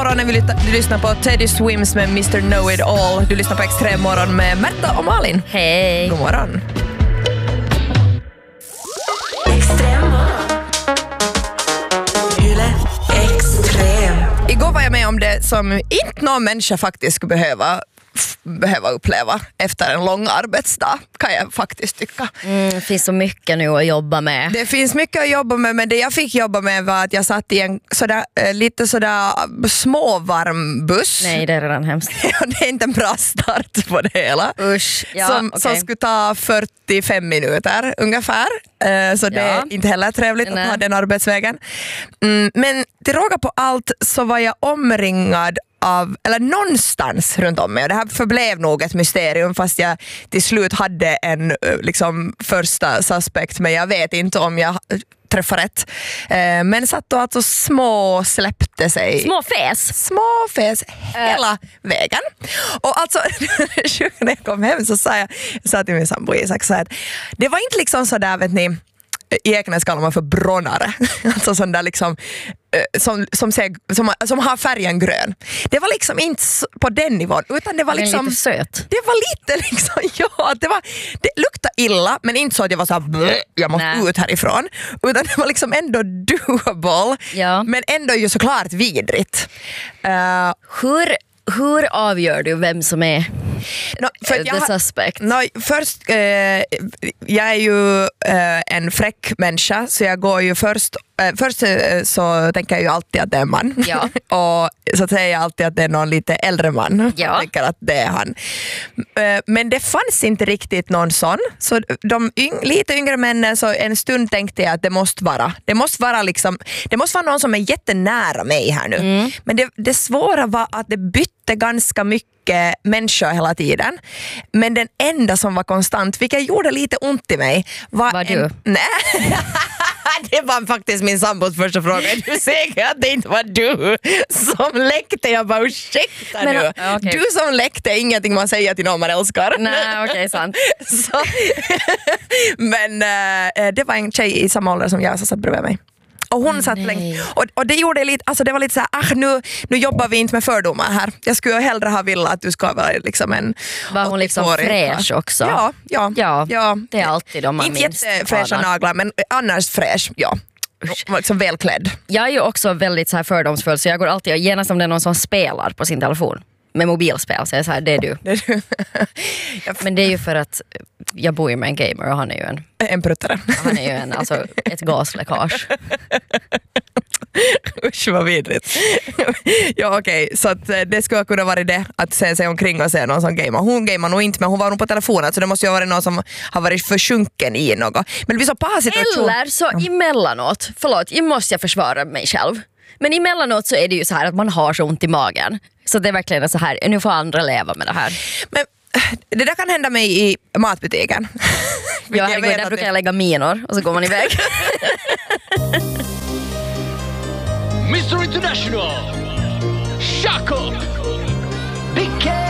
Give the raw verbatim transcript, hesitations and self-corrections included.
morgon när vi lyssnar, lyssnar på Teddy Swims med mister Know It All. Du lyssnar på Extrem morgon med Märta och Malin. Hej. God morgon. Extrem morgon. Yle Extrem. Igår var jag med om det som inte någon människa faktiskt skulle behöva behöva uppleva efter en lång arbetsdag, kan jag faktiskt tycka. Mm, det finns så mycket nu att jobba med. Det finns mycket att jobba med, men det jag fick jobba med var att jag satt i en sådär, lite sådär småvarm buss. Nej, det är redan hemskt. Det är inte en bra start på det hela. Usch, ja, som, okay. som skulle ta fyrtiofem minuter ungefär. Så det ja. är inte heller trevligt Nej. att ha den arbetsvägen. Mm, men till råga på allt så var jag omringad av, eller någonstans runt om mig, och det här förblev nog ett mysterium fast jag till slut hade en liksom första suspekt, men jag vet inte om jag träffar rätt. Eh, men satt och alltså små släppte sig. Små fes. Små fes hela äh. vägen. Och alltså när jag kom hem så sa jag, jag sa till min sambo Isak så att det var inte liksom så där, vet ni, i Ekenäs kallar man för bronare. Alltså sån där liksom som, som, ser, som, som har färgen grön. Det var liksom inte på den nivån, utan det var liksom lite söt. Det var lite liksom, ja, det var, det luktade illa, men inte så att jag var så här, jag måste Nej. ut härifrån, utan det var liksom ändå doable, ja. Men ändå ju såklart vidrigt. Uh, hur Hur avgör du vem som är no, för the jag, suspect? No, först, eh, jag är ju eh, en fräck människa, så jag går ju först eh, först eh, så tänker jag ju alltid att det är en man. Ja. Och så säger jag alltid att det är någon lite äldre man. Ja. Jag tänker att det är han. Eh, men det fanns inte riktigt någon sån. Så de yng- lite yngre männen, så en stund tänkte jag att det måste vara. Det måste vara liksom, det måste vara någon som är jättenära mig här nu. Mm. Men det, det svåra var att det bytte ganska mycket människor hela tiden. Men den enda som var konstant, vilket gjorde lite ont i mig, var, var en... du? Nej. Det var faktiskt min sambos första fråga. Är du säker att det inte var du som läckte? Jag bara, ursäkta Men, nu. ja, okay. Du som läckte är ingenting man säger till någon man älskar. Nej, okej, okay, sant. Så, men äh, det var en tjej i samma ålder som jag som satt bredvid mig. Och hon oh, satt länge. Och, och det gjorde lite, alltså det var lite så här, ah, nu, nu jobbar vi inte med fördomar här. Jag skulle hellre ha velat att du ska vara liksom en... Var hon liksom fräsch också? Ja, ja, ja, ja. Det är alltid de man inte minst. Inte jättefräscha naglar, men annars fräsch, ja. Liksom välklädd. Jag är ju också väldigt så här fördomsfull, så jag går alltid genast om det är någon som spelar på sin telefon med mobilspel, så jag är så här, det är du. Det är du. Men det är ju för att jag bor ju med en gamer och han är ju en en pruttare. Han är ju en, alltså ett gasläckage. Usch vad vidrigt. Ja okej, okay. Så att det skulle kunna vara det att se sig omkring och se någon som gamer. Hon gamer nog inte, men hon var nog på telefonen, så det måste ju ha varit någon som har varit försjunken i något. Men det blir så paha situation. Eller så emellanåt, förlåt, jag måste jag försvara mig själv. Men emellanåt så är det ju så här att man har så ont i magen. Så det är verkligen så här, nu får andra leva med det här. Men det där kan hända mig i matbutiken. Ja, herregud, där brukar jag lägga minor och så går man iväg. mister International, Shako, Big K.